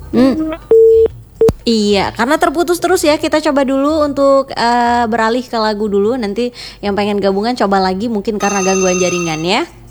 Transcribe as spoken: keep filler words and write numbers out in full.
Hmm. Iya, karena terputus terus ya. Kita coba dulu untuk uh, beralih ke lagu dulu. Nanti yang pengen gabungan coba lagi, mungkin karena gangguan jaringan ya.